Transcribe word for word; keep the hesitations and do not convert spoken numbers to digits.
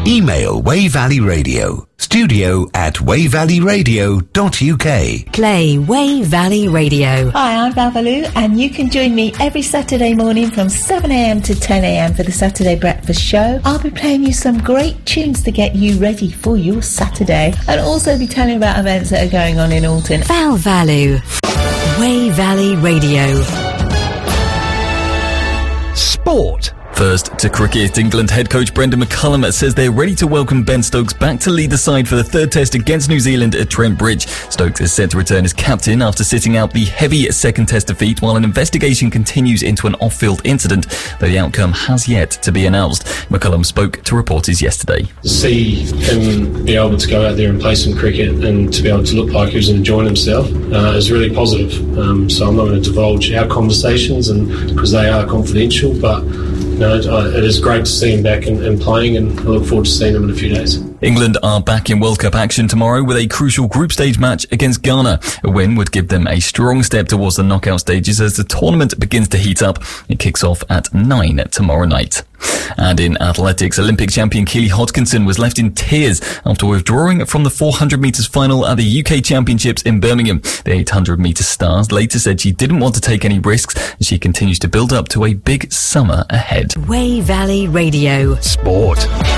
Email Way Valley Radio, studio at way valley radio dot u k. Play Way Valley Radio. Hi, I'm Val Valou, and you can join me every Saturday morning from seven a m to ten a m for the Saturday Breakfast Show. I'll be playing you some great tunes to get you ready for your Saturday, and also be telling you about events that are going on in Alton. Val Valou. Way Valley Radio. Sport. First to cricket, England head coach Brendan McCullum says they're ready to welcome Ben Stokes back to lead the side for the third test against New Zealand at Trent Bridge. Stokes is set to return as captain after sitting out the heavy second test defeat, while an investigation continues into an off-field incident, though the outcome has yet to be announced. McCullum spoke to reporters yesterday. To see him be able to go out there and play some cricket and to be able to look like he was enjoying himself uh, is really positive. Um, so I'm not going to divulge our conversations, and because they are confidential, but No, it is great to see him back and, and playing, and I look forward to seeing him in a few days. England are back in World Cup action tomorrow with a crucial group stage match against Ghana. A win would give them a strong step towards the knockout stages as the tournament begins to heat up. It kicks off at nine tomorrow night. And in athletics, Olympic champion Keely Hodgkinson was left in tears after withdrawing from the four hundred metres final at the U K Championships in Birmingham. The eight hundred metre stars later said she didn't want to take any risks as she continues to build up to a big summer ahead. Way Valley Radio. Sport.